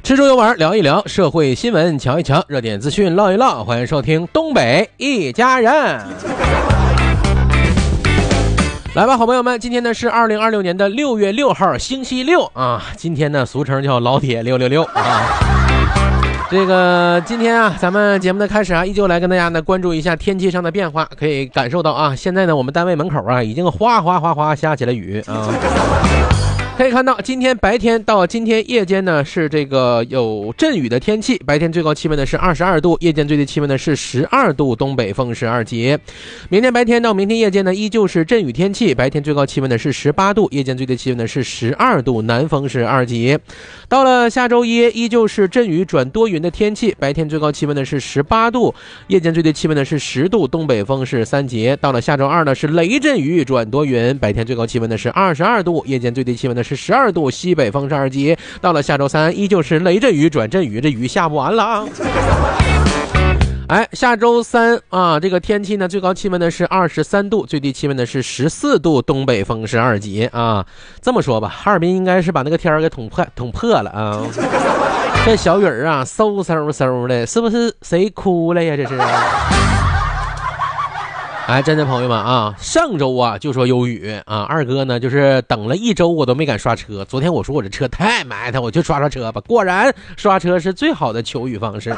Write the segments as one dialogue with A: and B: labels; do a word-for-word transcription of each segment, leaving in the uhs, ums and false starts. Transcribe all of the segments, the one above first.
A: 吃出游玩聊一聊，社会新闻瞧一瞧，热点资讯唠一唠，欢迎收听东北一家人。来吧，好朋友们，今天呢是二零二六年的六月六号，星期六啊。今天呢俗称叫老铁六六六啊。这个今天啊，咱们节目的开始啊，依旧来跟大家呢关注一下天气上的变化。可以感受到啊，现在呢我们单位门口啊已经哗哗哗哗下起了雨啊。可以看到，今天白天到今天夜间呢是这个有阵雨的天气，白天最高气温呢是二十二度，夜间最低气温呢是十二度，东北风是二级。明天白天到明天夜间呢依旧是阵雨天气，白天最高气温呢是十八度，夜间最低气温呢是十二度，南风是二级。到了下周一，依旧是阵雨转多云的天气，白天最高气温呢是十八度，夜间最低气温呢是十度，东北风是三级。到了下周二呢是雷阵雨转多云，白天最高气温呢是二十二度，夜间最低气温呢是十二度，西北风是二级。到了下周三，依旧是雷阵雨转阵雨，这雨下不完了啊！哎，下周三啊，这个天气呢，最高气温呢是二十三度，最低气温呢是十四度，东北风是二级啊。这么说吧，哈尔滨应该是把那个天儿给捅破捅破了啊。这小雨儿啊，嗖嗖嗖的，是不是谁哭了呀？这是。哎，真的朋友们啊，上周啊就说有雨啊，二哥呢就是等了一周我都没敢刷车。昨天我说我这车太埋汰，我就刷刷车吧。果然刷车是最好的求雨方式。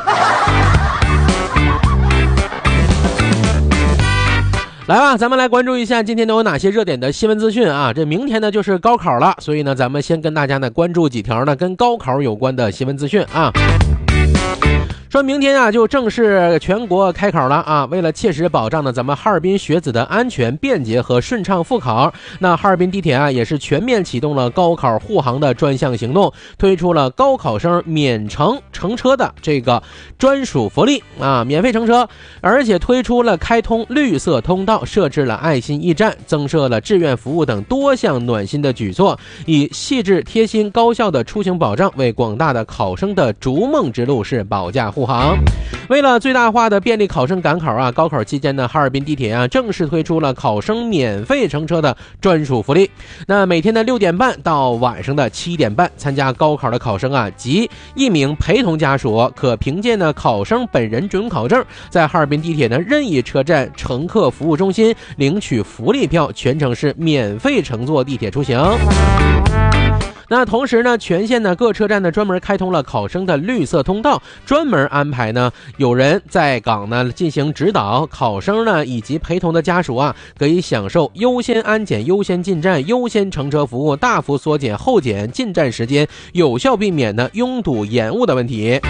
A: 来吧，咱们来关注一下今天都有哪些热点的新闻资讯啊。这明天呢就是高考了，所以呢咱们先跟大家呢关注几条呢跟高考有关的新闻资讯啊。说明天啊就正式全国开考了啊！为了切实保障呢咱们哈尔滨学子的安全、便捷和顺畅复考，那哈尔滨地铁啊也是全面启动了高考护航的专项行动，推出了高考生免乘乘车的这个专属福利啊，免费乘车，而且推出了开通绿色通道、设置了爱心驿站、增设了志愿服务等多项暖心的举措，以细致、贴心、高效的出行保障，为广大的考生的逐梦之路是保驾护航。为了最大化的便利考生赶考啊，高考期间呢，哈尔滨地铁啊正式推出了考生免费乘车的专属福利。那每天的六点半到晚上的七点半，参加高考的考生啊及一名陪同家属，可凭借呢考生本人准考证，在哈尔滨地铁呢任意车站乘客服务中心领取福利票，全程是免费乘坐地铁出行。那同时呢，全县的各车站呢专门开通了考生的绿色通道，专门安排呢有人在岗呢进行指导，考生呢以及陪同的家属啊可以享受优先安检、优先进站、优先乘车服务，大幅缩减候检进站时间，有效避免呢拥堵延误的问题。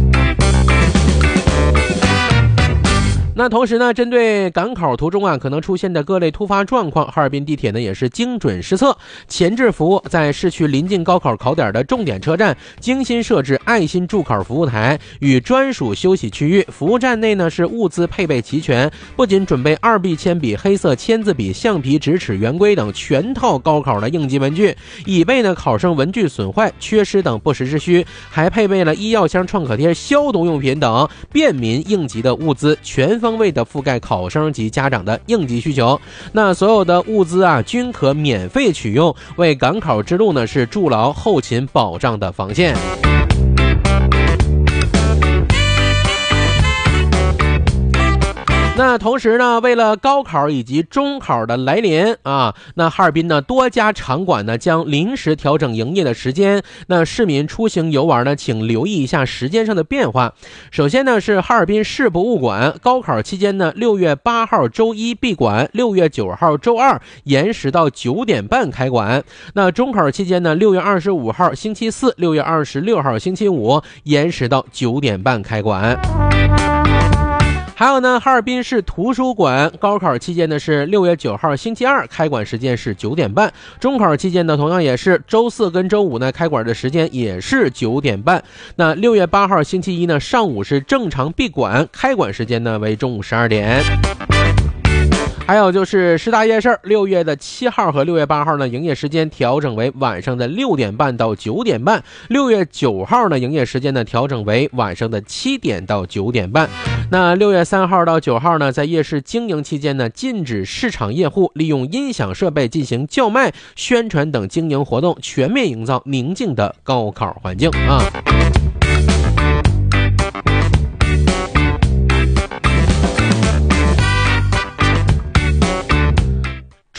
A: 那同时呢，针对赶考途中啊可能出现的各类突发状况，哈尔滨地铁呢也是精准施策，前置服务，在市区临近高考考点的重点车站精心设置爱心助考服务台与专属休息区域，服务站内呢是物资配备齐全，不仅准备二 B 铅笔、黑色签字笔、橡皮、直尺、圆规等全套高考的应急文具，以备呢考生文具损坏、缺失等不时之需，还配备了医药箱、创可贴、消毒用品等便民应急的物资，全方位的覆盖考生及家长的应急需求。那所有的物资啊均可免费取用，为赶考之路呢是筑牢后勤保障的防线。那同时呢，为了高考以及中考的来临啊，那哈尔滨呢多家场馆呢将临时调整营业的时间。那市民出行游玩呢，请留意一下时间上的变化。首先呢是哈尔滨市博物馆，高考期间呢，六月八号周一闭馆，六月九号周二延时到九点半开馆。那中考期间呢，六月二十五号星期四、六月二十六号星期五延时到九点半开馆。还有呢，哈尔滨市图书馆高考期间呢是六月九号星期二，开馆时间是九点半。中考期间呢同样也是周四跟周五呢开馆的时间也是九点半。那六月八号星期一呢上午是正常闭馆，开馆时间呢为中午十二点。还有就是师大夜市，六月的七号和六月八号呢，营业时间调整为晚上的六点半到九点半；六月九号呢，营业时间呢调整为晚上的七点到九点半。那六月三号到九号呢，在夜市经营期间呢，禁止市场业户利用音响设备进行叫卖、宣传等经营活动，全面营造宁静的高考环境啊。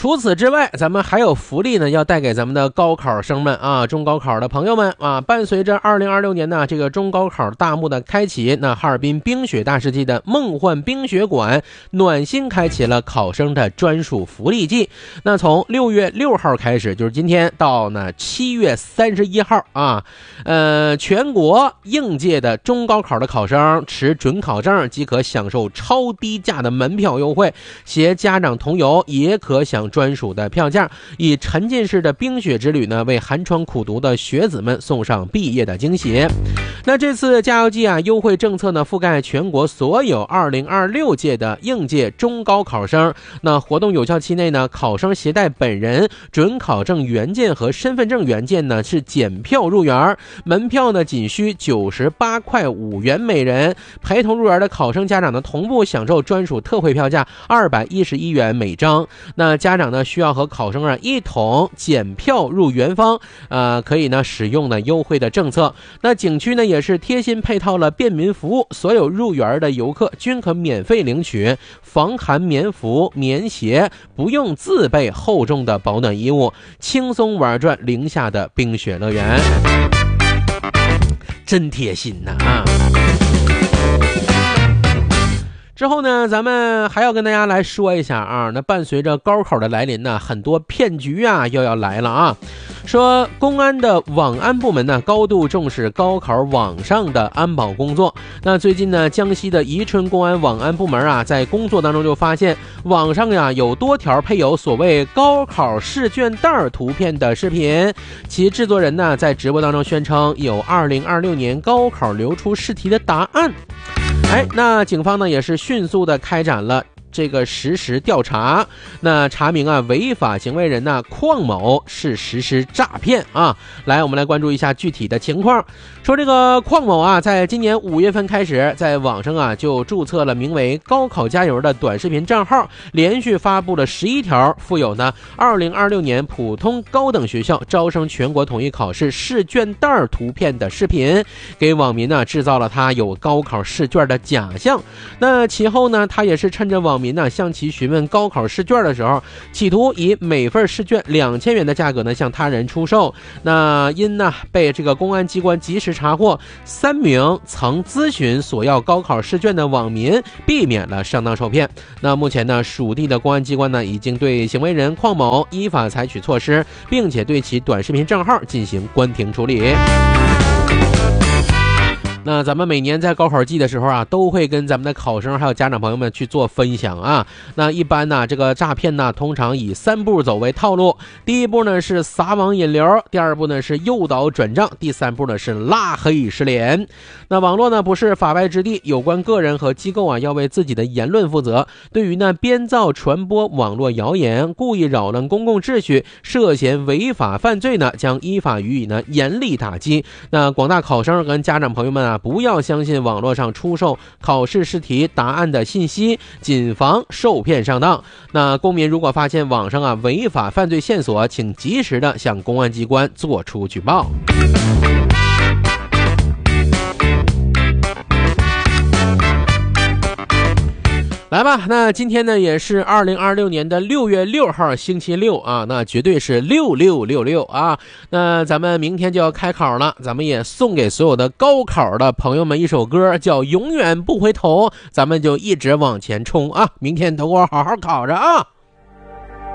A: 除此之外，咱们还有福利呢，要带给咱们的高考生们啊，中高考的朋友们啊。伴随着二零二六年呢这个中高考大幕的开启，那哈尔滨冰雪大世纪的梦幻冰雪馆暖心开启了考生的专属福利季。那从六月六号开始，就是今天到呢七月三十一号啊，呃，全国应届的中高考的考生持准考证即可享受超低价的门票优惠，携家长同游也可享专属的票价，以沉浸式的冰雪之旅呢，为寒窗苦读的学子们送上毕业的惊喜。那这次加油季啊，优惠政策呢，覆盖全国所有二零二六届的应届中高考生。那活动有效期内呢，考生携带本人准考证原件和身份证原件呢，是检票入园，门票呢仅需九十八块五元每人，陪同入园的考生家长呢，同步享受专属特惠票价二百一十一元每张。那家长呢，需要和考生啊一同检票入园方，呃，可以呢使用呢优惠的政策。那景区呢也是贴心配套了便民服务，所有入园的游客均可免费领取防寒棉服、棉鞋，不用自备厚重的保暖衣物，轻松玩转零下的冰雪乐园，真贴心呐啊！之后呢，咱们还要跟大家来说一下啊，那伴随着高考的来临呢，很多骗局啊又要来了啊。说公安的网安部门呢，高度重视高考网上的安保工作。那最近呢，江西的宜春公安网安部门啊，在工作当中就发现，网上呀有多条配有所谓高考试卷袋图片的视频，其制作人呢在直播当中宣称有二零二六年高考流出试题的答案。哎，那警方呢也是迅速的开展了这个实时调查，那查明啊违法行为人呢邝某是实施诈骗啊。来，我们来关注一下具体的情况。说这个邝某啊，在今年五月份开始，在网上啊就注册了名为高考加油的短视频账号，连续发布了十一条附有呢二零二六年普通高等学校招生全国统一考试试卷袋图片的视频，给网民呢制造了他有高考试卷的假象。那其后呢，他也是趁着网民呢向其询问高考试卷的时候，企图以每份试卷两千元的价格呢向他人出售。那因呢被这个公安机关及时查获，三名曾咨询索要高考试卷的网民避免了上当受骗。那目前呢，属地的公安机关呢已经对行为人邝某依法采取措施，并且对其短视频账号进行关停处理。那咱们每年在高考季的时候啊，都会跟咱们的考生还有家长朋友们去做分享啊。那一般呢，这个诈骗呢，通常以三步走为套路。第一步呢是撒网引流，第二步呢是诱导转账，第三步呢是拉黑失联。那网络呢不是法外之地，有关个人和机构啊要为自己的言论负责。对于呢编造传播网络谣言、故意扰乱公共秩序、涉嫌违法犯罪呢，将依法予以呢严厉打击。那广大考生跟家长朋友们啊，不要相信网络上出售考试试题答案的信息，谨防受骗上当。那公民如果发现网上啊违法犯罪线索，请及时的向公安机关做出举报。来吧，那今天呢也是二零二六年的六月六号星期六啊，那绝对是六六六六啊。那咱们明天就要开考了，咱们也送给所有的高考的朋友们一首歌，叫永远不回头，咱们就一直往前冲啊，明天等我好好考着啊。